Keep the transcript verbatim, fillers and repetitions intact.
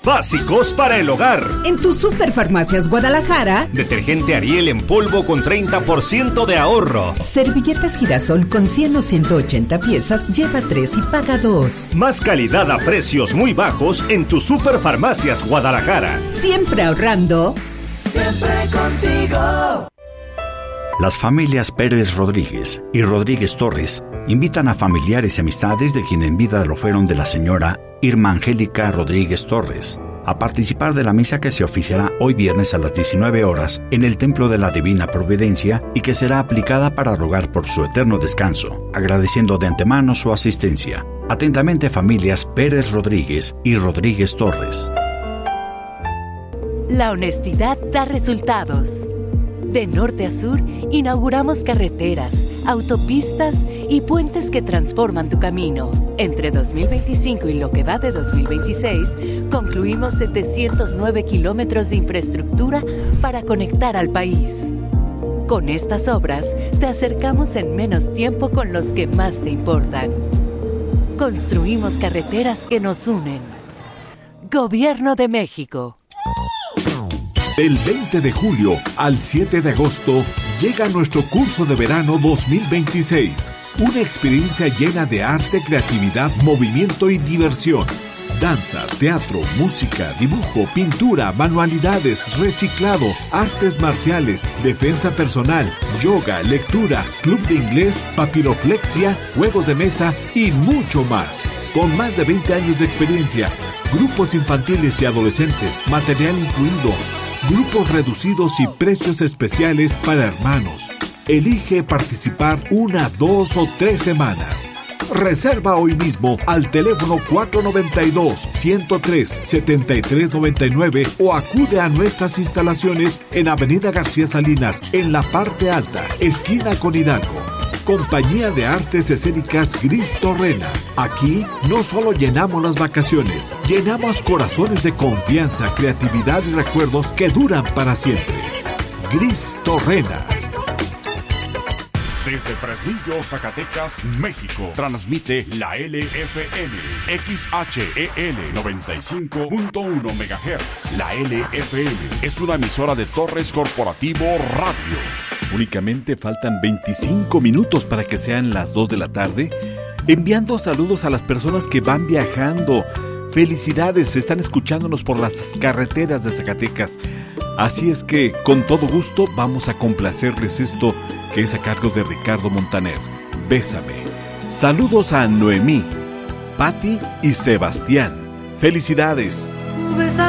básicos para el hogar. En tu Superfarmacias Guadalajara, detergente Ariel en polvo con treinta por ciento de ahorro. Servilletas Girasol con cien o ciento ochenta piezas, lleva tres y paga dos. Más calidad a precios muy bajos en tu Superfarmacias Guadalajara. Siempre ahorrando. Siempre contigo. Las familias Pérez Rodríguez y Rodríguez Torres invitan a familiares y amistades de quien en vida lo fueron de la señora Irma Angélica Rodríguez Torres a participar de la misa que se oficiará hoy viernes a las diecinueve horas en el Templo de la Divina Providencia y que será aplicada para rogar por su eterno descanso, agradeciendo de antemano su asistencia. Atentamente, familias Pérez Rodríguez y Rodríguez Torres. La honestidad da resultados. De norte a sur, inauguramos carreteras, autopistas y puentes que transforman tu camino. Entre dos mil veinticinco y lo que va de dos mil veintiséis, concluimos setecientos nueve kilómetros de infraestructura para conectar al país. Con estas obras, te acercamos en menos tiempo con los que más te importan. Construimos carreteras que nos unen. Gobierno de México. Del veinte de julio al siete de agosto llega nuestro curso de verano dos mil veintiséis. Una experiencia llena de arte, creatividad, movimiento y diversión. Danza, teatro, música, dibujo, pintura, manualidades, reciclado, artes marciales, defensa personal, yoga, lectura, club de inglés, papiroflexia, juegos de mesa y mucho más. Con más de veinte años de experiencia, grupos infantiles y adolescentes, material incluido, grupos reducidos y precios especiales para hermanos. Elige participar una, dos o tres semanas. Reserva hoy mismo al teléfono cuatro nueve dos, uno cero tres, siete tres nueve nueve o acude a nuestras instalaciones en Avenida García Salinas, en la parte alta, esquina con Hidalgo. Compañía de Artes Escénicas Gris Torrena. Aquí no solo llenamos las vacaciones, llenamos corazones de confianza, creatividad y recuerdos que duran para siempre. Gris Torrena. Desde Fresnillo, Zacatecas, México, transmite la L F M, X H E L noventa y cinco punto uno megahertz. La L F M es una emisora de Torres Corporativo Radio. Únicamente faltan veinticinco minutos para que sean las dos de la tarde, enviando saludos a las personas que van viajando. Felicidades, están escuchándonos por las carreteras de Zacatecas. Así es que, con todo gusto, vamos a complacerles esto que es a cargo de Ricardo Montaner. Bésame. Saludos a Noemí, Patti y Sebastián. Felicidades.